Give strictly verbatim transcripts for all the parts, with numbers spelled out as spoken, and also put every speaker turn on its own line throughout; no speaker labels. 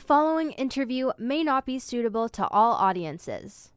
following interview may not be suitable to all audiences.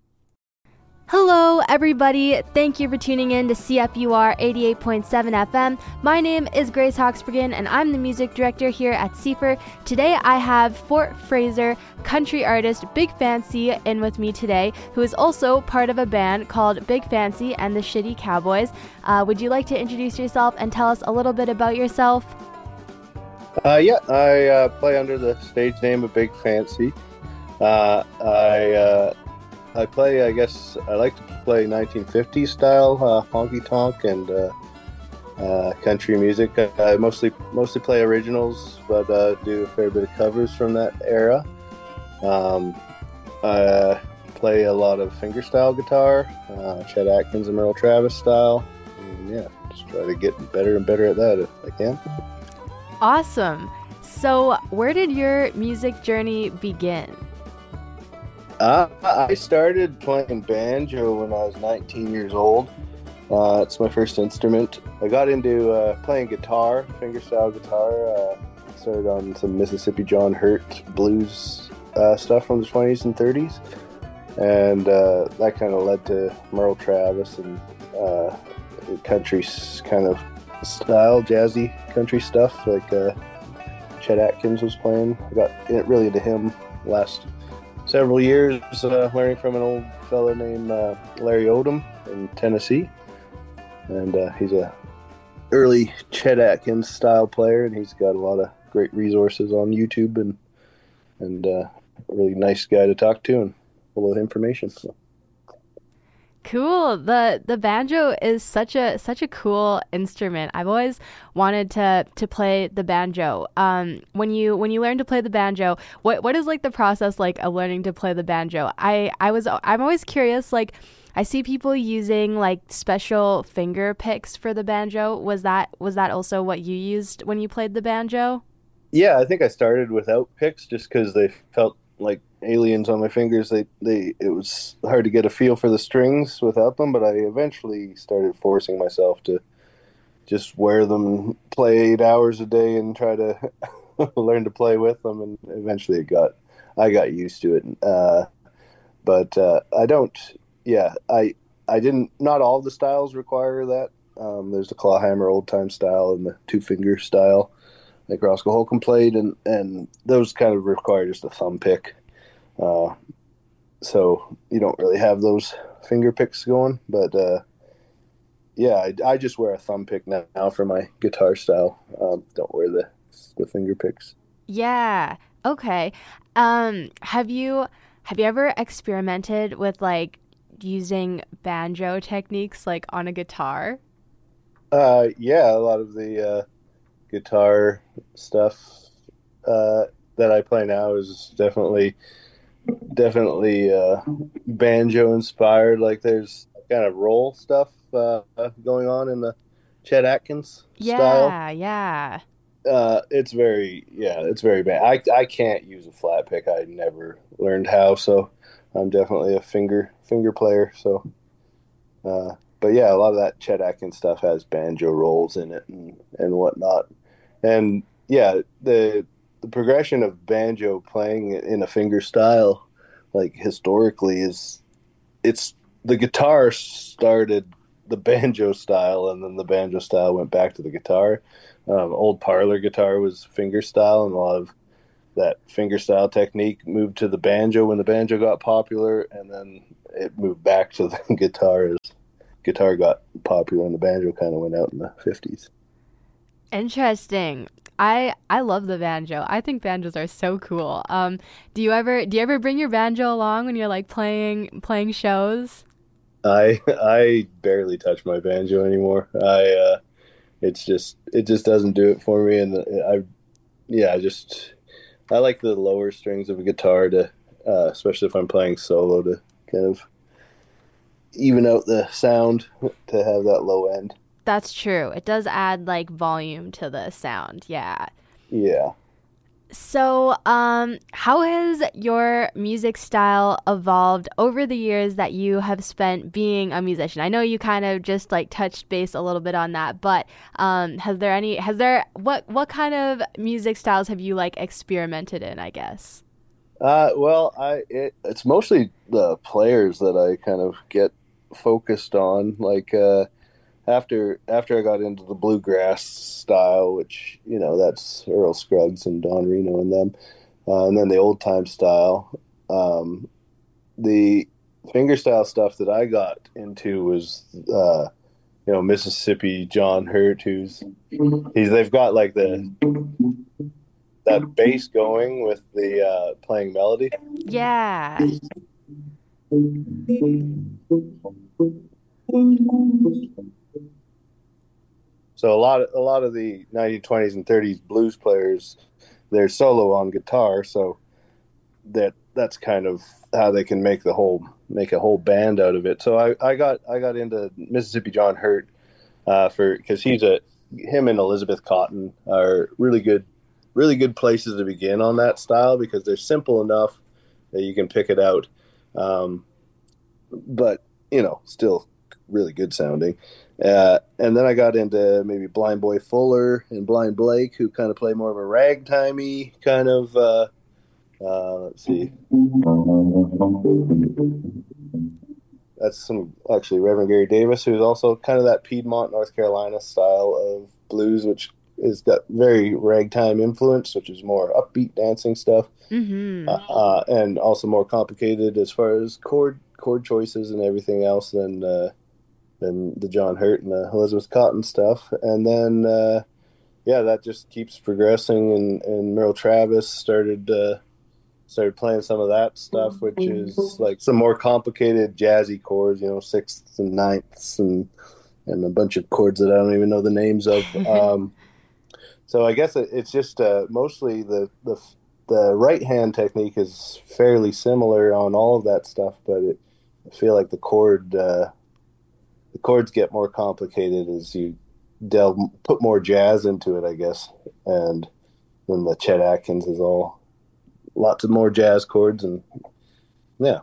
Hello, everybody. Thank you for tuning in to C F U R eighty-eight point seven F M. My name is Grace Hawksbergen, and I'm the music director here at C F R. Today, I have Fort Fraser country artist Big Fancy in with me today, who is also part of a band called Big Fancy and the Shitty Cowboys. Uh, would you like to introduce yourself and tell us a little bit about yourself?
Uh, yeah, I uh, play under the stage name of Big Fancy. Uh, I uh, I play, I guess, I like to play nineteen fifties style uh, honky tonk and uh, uh, country music. I, I mostly mostly play originals, but uh, do a fair bit of covers from that era. Um, I uh, play a lot of fingerstyle guitar, uh, Chet Atkins and Merle Travis style. And yeah, just try to get better and better at that if I can.
Awesome. So, where did your music journey begin?
Uh, I started playing banjo when I was nineteen years old. Uh, it's my first instrument. I got into uh, playing guitar, fingerstyle guitar. Uh, started on some Mississippi John Hurt blues uh, stuff from the twenties and thirties. And uh, that kind of led to Merle Travis and uh, country kind of style, jazzy country stuff like uh, Chet Atkins was playing. I got really into him last several years, uh, learning from an old fella named uh, Larry Odom in Tennessee, and uh, he's a early Chet Atkins style player, and he's got a lot of great resources on YouTube, and and uh, a really nice guy to talk to and full of information. So.
Cool. The the banjo is such a such a cool instrument. I've always wanted to to play the banjo. Um, when you when you learn to play the banjo, what what is like the process like of learning to play the banjo? I I was I'm always curious. Like, I see people using like special finger picks for the banjo. Was that was that also what you used when you played the banjo?
Yeah, I think I started without picks just because they felt like aliens on my fingers. They they it was hard to get a feel for the strings without them, but I eventually started forcing myself to just wear them, play eight hours a day and try to learn to play with them, and eventually it got I got used to it. Uh, but uh, I don't yeah, I I didn't not all the styles require that. Um, there's the clawhammer old time style and the two finger style like Roscoe Holcomb played, and, and those kind of require just a thumb pick. Uh, so you don't really have those finger picks going, but uh, yeah, I, I just wear a thumb pick now, now for my guitar style. Um, don't wear the the finger picks.
Yeah. Okay. Um, have you have you ever experimented with like using banjo techniques like on a guitar?
Uh, yeah, a lot of the uh, guitar stuff uh, that I play now is definitely definitely uh, banjo inspired. Like there's kind of roll stuff uh, going on in the Chet Atkins
Yeah,
style.
Yeah, yeah.
Uh, it's very yeah, it's very bad. I I can't use a flat pick. I never learned how, so I'm definitely a finger finger player. So. Uh, But yeah, a lot of that Chet Atkins stuff has banjo rolls in it and, and whatnot. And yeah, the the progression of banjo playing in a finger style, like historically, is it's the guitar started the banjo style, and then the banjo style went back to the guitar. Um, old parlor guitar was finger style, and a lot of that finger style technique moved to the banjo when the banjo got popular, and then it moved back to the guitar as guitar got popular and the banjo kind of went out in the fifties.
Interesting. I I love the banjo. I think banjos are so cool. Um, do you ever do you ever bring your banjo along when you're like playing playing shows?
I I barely touch my banjo anymore. I uh, it's just it just doesn't do it for me, and I yeah I just I like the lower strings of a guitar to uh, especially if I'm playing solo to kind of even out the sound to have that low end.
That's true. It does add like volume to the sound. Yeah.
Yeah.
So, um, how has your music style evolved over the years that you have spent being a musician? I know you kind of just like touched base a little bit on that, but um, has there any, has there, what, what kind of music styles have you like experimented in, I guess?
Uh, well, I it, it's mostly the players that I kind of get focused on. Like uh, after after I got into the bluegrass style, which you know that's Earl Scruggs and Don Reno and them, uh, and then the old time style. Um, the fingerstyle stuff that I got into was uh, you know Mississippi John Hurt, who's he's they've got like the that bass going with the uh, playing melody.
Yeah.
So a lot of a lot of the nineteen twenties and thirties blues players, they're solo on guitar, so that that's kind of how they can make the whole make a whole band out of it. So I, I got I got into Mississippi John Hurt uh, for because he's a him and Elizabeth Cotton are really good really good places to begin on that style because they're simple enough that you can pick it out, um, but you know still really good sounding. Uh, and then I got into maybe Blind Boy Fuller and Blind Blake, who kind of play more of a ragtimey kind of. Uh, uh, let's see, that's some actually Reverend Gary Davis, who's also kind of that Piedmont, North Carolina style of blues, which has got very ragtime influence, which is more upbeat dancing stuff,
Mm-hmm.
uh, uh, and also more complicated as far as chord chord choices and everything else than. Uh, than the John Hurt and the Elizabeth Cotton stuff. And then, uh, yeah, that just keeps progressing. And, and Merle Travis started uh, started playing some of that stuff, which is like some more complicated jazzy chords, you know, sixths and ninths and and a bunch of chords that I don't even know the names of. Um, so I guess it, it's just uh, mostly the, the the right hand technique is fairly similar on all of that stuff, but it, I feel like the chord uh, the chords get more complicated as you delve, put more jazz into it, I guess. And then the Chet Atkins is all lots of more jazz chords, and yeah.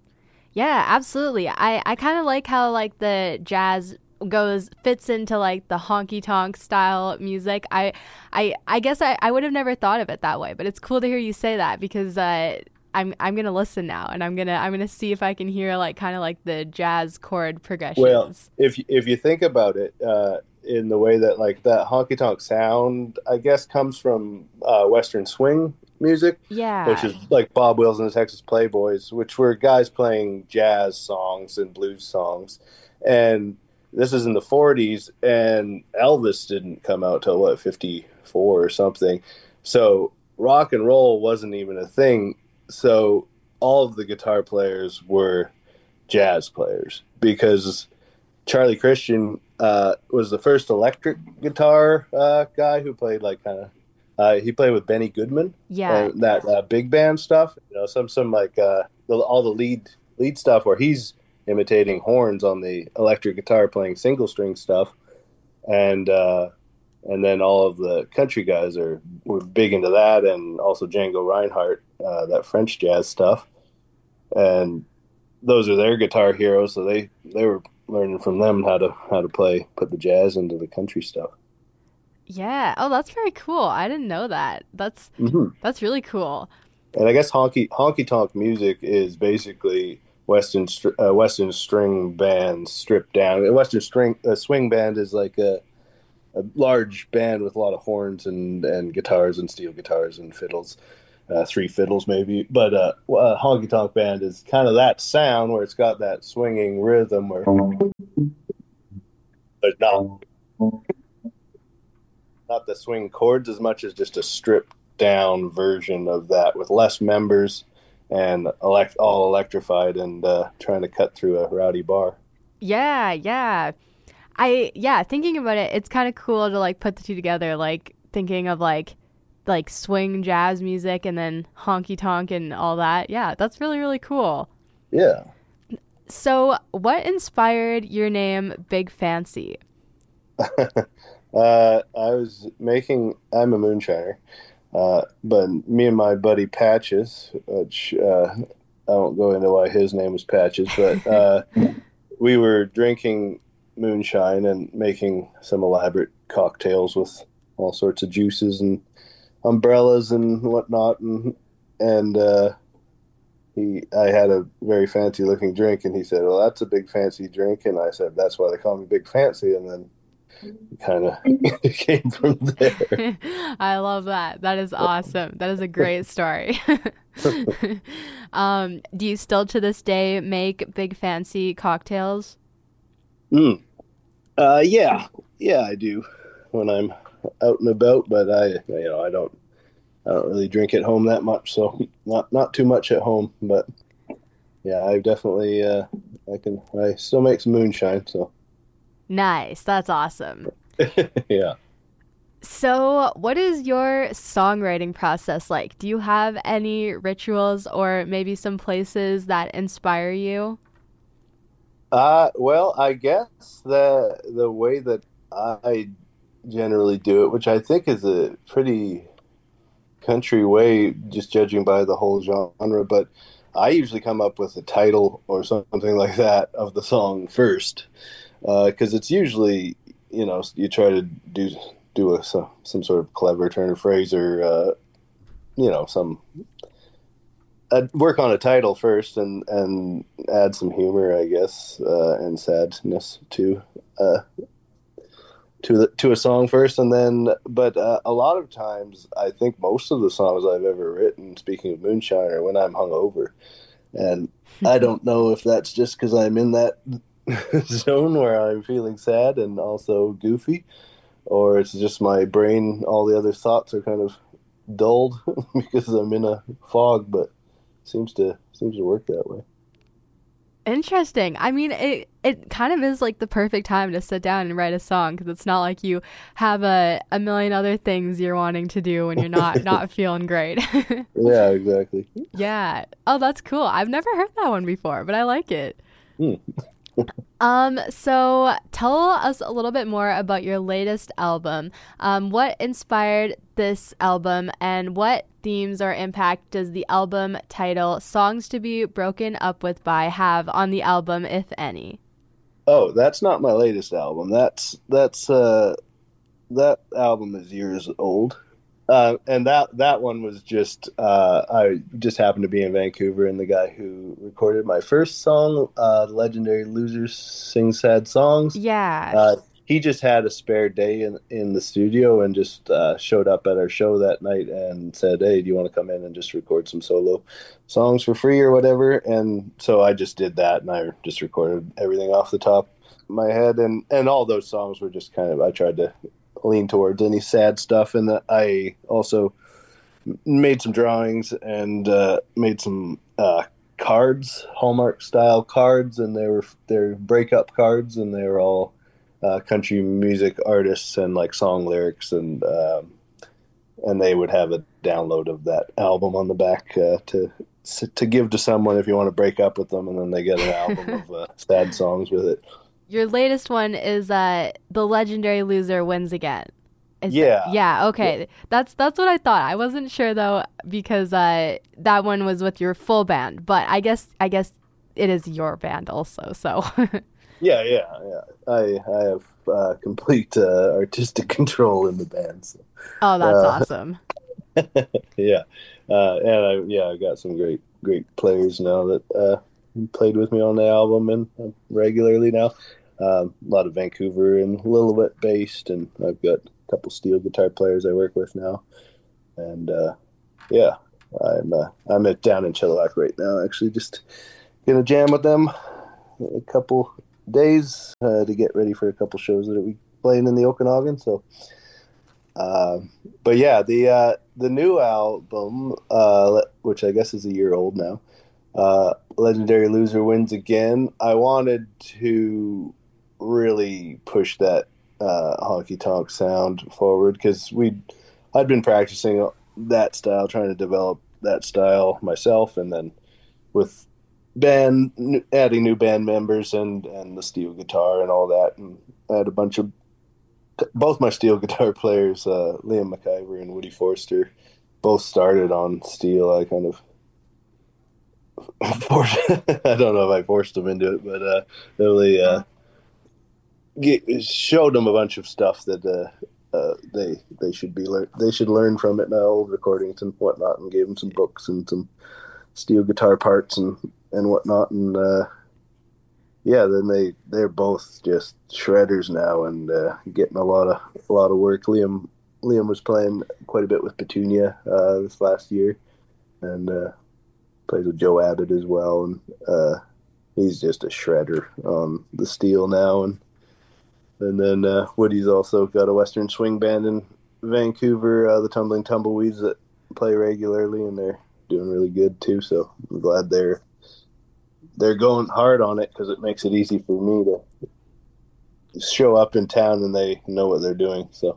Yeah, absolutely. I, I kind of like how like the jazz goes fits into like the honky tonk style music. I I I guess I, I would have never thought of it that way, but it's cool to hear you say that because uh I'm I'm gonna listen now, and I'm gonna I'm gonna see if I can hear like kind of like the jazz chord progressions.
Well, if if you think about it, uh, in the way that like that honky tonk sound, I guess, comes from uh, Western swing music,
Yeah.
which is like Bob Wills and the Texas Playboys, which were guys playing jazz songs and blues songs, and this is in the forties, and Elvis didn't come out till what fifty-four or something, so rock and roll wasn't even a thing. So all of the guitar players were jazz players because Charlie Christian uh, was the first electric guitar uh, guy who played like kind of uh, he played with Benny Goodman,
Yeah.
and that uh, big band stuff. You know, some some like uh, the, all the lead lead stuff where he's imitating horns on the electric guitar, playing single string stuff, and. Uh, And then all of the country guys are were big into that, and also Django Reinhardt, uh, that French jazz stuff. And those are their guitar heroes, so they, they were learning from them how to how to play, put the jazz into the country stuff.
Yeah. Oh, that's very cool. I didn't know that. That's
Mm-hmm.
that's really cool.
And I guess honky honky tonk music is basically Western str- uh, Western string bands stripped down. A Western string a swing band is like a a large band with a lot of horns and, and guitars and steel guitars and fiddles, uh, three fiddles maybe. But uh, a honky tonk band is kind of that sound where it's got that swinging rhythm, where there's not not the swing chords as much as just a stripped down version of that with less members and elect all electrified and uh, trying to cut through a rowdy bar.
Yeah, yeah. I yeah, thinking about it, it's kind of cool to like put the two together, like thinking of like like swing jazz music and then honky tonk and all that. Yeah, that's really really cool.
Yeah.
So, what inspired your name Big Fancy?
uh, I was making. I'm a moonshiner, Uh, but me and my buddy Patches, which uh, I won't go into why his name was Patches, but uh, we were drinking moonshine and making some elaborate cocktails with all sorts of juices and umbrellas and whatnot, and and uh, he, I had a very fancy looking drink, and he said, "Well, that's a big fancy drink," and I said, "That's why they call me Big Fancy," and then kind of came from there.
I love that. That is awesome. That is a great story. um, do you still to this day make big fancy cocktails?
Mm. Uh, yeah, yeah, I do when I'm out and about, but I, you know, I don't, I don't really drink at home that much, so not not too much at home. But yeah, I definitely, uh, I can, I still make some moonshine, so
Nice. That's awesome.
yeah.
So, what is your songwriting process like? Do you have any rituals or maybe some places that inspire you?
Uh, well, I guess the the way that I generally do it, which I think is a pretty country way, just judging by the whole genre, but I usually come up with a title or something like that of the song first, because uh, it's usually, you know, you try to do do a some, some sort of clever turn of phrase or uh, you know some uh, work on a title first and and add some humor, I guess, uh, and sadness too. Uh, to the, to a song first, and then but uh, a lot of times I think most of the songs I've ever written, speaking of moonshine, are when I'm hungover, and I don't know if that's just because I'm in that zone where I'm feeling sad and also goofy, or it's just my brain, all the other thoughts are kind of dulled because I'm in a fog, but seems to seems to work that way.
Interesting. I mean, it it kind of is like the perfect time to sit down and write a song because it's not like you have a, a million other things you're wanting to do when you're not not feeling great.
Yeah, exactly.
Yeah. Oh, that's cool. I've never heard that one before, but I like it.
Hmm.
Um, so tell us a little bit more about your latest album. Um, what inspired this album and what themes or impact does the album title Songs to Be Broken Up With By have on the album, if any?
Oh, that's not my latest album. That's that's uh that album is years old. Uh, and that that one was just uh, I just happened to be in Vancouver, and the guy who recorded my first song, uh, the legendary Losers Sing Sad Songs,
Yeah.
uh, he just had a spare day in, in the studio and just uh, showed up at our show that night and said, "Hey, do you want to come in and just record some solo songs for free or whatever?" And so I just did that, and I just recorded everything off the top of my head, and and all those songs were just kind of, I tried to lean towards any sad stuff, and that I also made some drawings and uh, made some uh, cards, Hallmark style cards, and they were they're breakup cards, and they were all uh, country music artists and like song lyrics, and um, and they would have a download of that album on the back uh, to to give to someone if you want to break up with them, and then they get an album of uh, sad songs with it.
Your latest one is uh, The Legendary Loser Wins Again. Is
Yeah.
That, yeah, okay.
Yeah.
That's that's what I thought. I wasn't sure though because uh, that one was with your full band, but I guess I guess it is your band also. So
Yeah, yeah, yeah. I I have uh, complete uh, artistic control in the band. So.
Oh, that's
Uh,
awesome.
yeah, uh, and I yeah I got some great great players now that uh, played with me on the album and uh, regularly now. Um, a lot of Vancouver and a little bit based, and I've got a couple steel guitar players I work with now, and uh, yeah, I'm uh, I'm at down in Chilliwack right now. Actually, just gonna jam with them a couple days uh, to get ready for a couple shows that we playing in the Okanagan. So, uh, but yeah, the uh, the new album, uh, which I guess is a year old now, uh, Legendary Loser Wins Again. I wanted to really push that uh, honky tonk sound forward because we I'd been practicing that style, trying to develop that style myself, and then with band adding new band members and and the steel guitar and all that, and I had a bunch of both my steel guitar players, uh, Liam McIver and Woody Forster, both started on steel. I kind of forced, I don't know if I forced them into it, but uh, really uh, get, showed them a bunch of stuff that uh, uh, they they should be lear- they should learn from it now, old recordings and whatnot, and gave them some books and some steel guitar parts and and whatnot, and uh, yeah, then they they're both just shredders now and uh, getting a lot of a lot of work. Liam Liam was playing quite a bit with Petunia uh, this last year, and uh, plays with Joe Abbott as well, and uh, he's just a shredder on the steel now. And and then uh, Woody's also got a Western swing band in Vancouver, uh, the Tumbling Tumbleweeds, that play regularly, and they're doing really good too. So I'm glad they're they're going hard on it, because it makes it easy for me to show up in town and they know what they're doing. So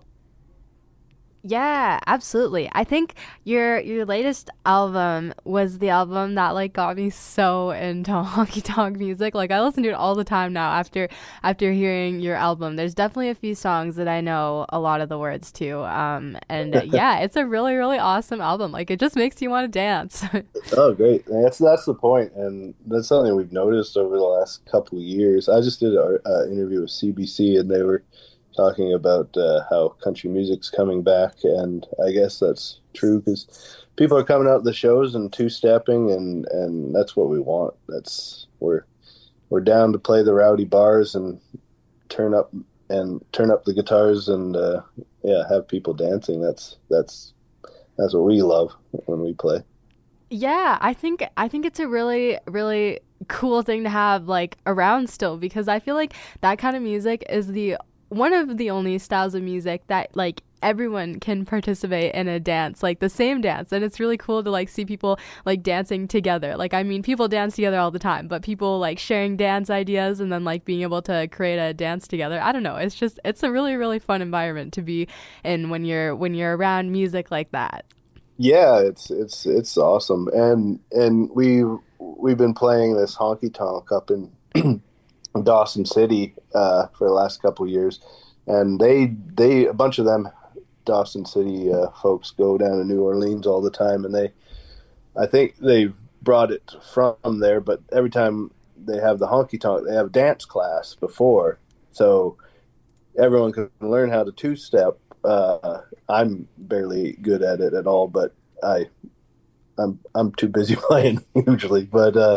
Yeah, absolutely. I think your your latest album was the album that like got me so into honky tonk music. Like I listen to it all the time now after after hearing your album. There's definitely a few songs that I know a lot of the words to. Um, and uh, yeah, it's a really really awesome album. Like it just makes you want to dance.
oh, great! That's that's the point, and that's something we've noticed over the last couple of years. I just did an uh, interview with C B C, and they were talking about uh, how country music's coming back, and I guess that's true, because people are coming out to the shows and two-stepping, and, and that's what we want. That's we're we're down to play the rowdy bars and turn up and turn up the guitars and uh, yeah, have people dancing. That's that's that's what we love when we play.
Yeah, I think I think it's a really really cool thing to have like around still, because I feel like that kind of music is the one of the only styles of music that like everyone can participate in a dance, like the same dance, and it's really cool to like see people like dancing together. Like I mean, people dance together all the time, but people like sharing dance ideas and then like being able to create a dance together. I don't know, it's just it's a really really fun environment to be in when you're when you're around music like that.
Yeah, it's it's it's awesome, and and we we've, we've been playing this honky tonk up in Dawson City uh, for the last couple of years, and they they a bunch of them Dawson City uh, folks go down to New Orleans all the time, and they I think they've brought it from there, but every time they have the honky tonk, they have a dance class before, so everyone can learn how to two step. Uh, I'm barely good at it at all, but I I'm I'm too busy playing usually, but. Uh,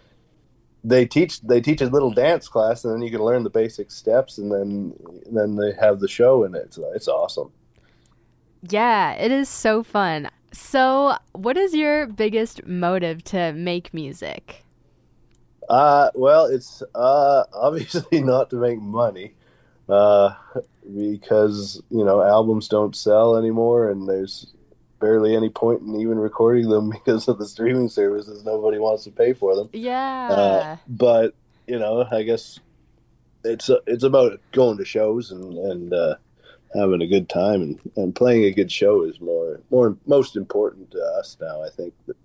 They teach they teach a little dance class, and then you can learn the basic steps, and then then they have the show, and it's it's awesome.
Yeah, it is so fun. So, what is your biggest motive to make music?
Uh, well, it's uh, obviously not to make money, uh, because you know albums don't sell anymore, and there's barely any point in even recording them because of the streaming services. Nobody wants to pay for them. Uh,
Yeah.
but you know, I guess it's uh, it's about going to shows and and uh, having a good time, and, and playing a good show is more more most important to us now. I think that,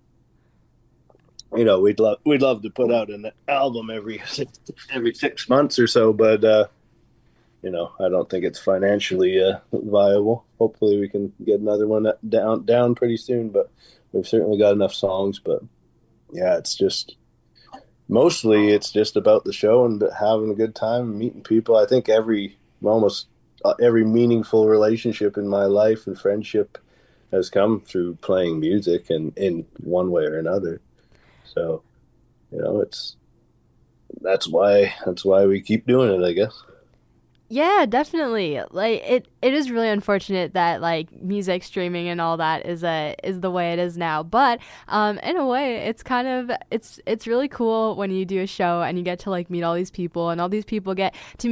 you know, we'd love we'd love to put out an album every six, every six months or so, but uh, you know, I don't think it's financially uh, viable. Hopefully, we can get another one down down pretty soon. But we've certainly got enough songs. But yeah, it's just mostly it's just about the show and having a good time and meeting people. I think every almost uh, every meaningful relationship in my life and friendship has come through playing music, and in one way or another. So, you know, it's that's why that's why we keep doing it, I guess.
Yeah, definitely. Like it it is really unfortunate that like music streaming and all that is a is the way it is now. But um in a way it's kind of it's it's really cool when you do a show and you get to like meet all these people, and all these people get to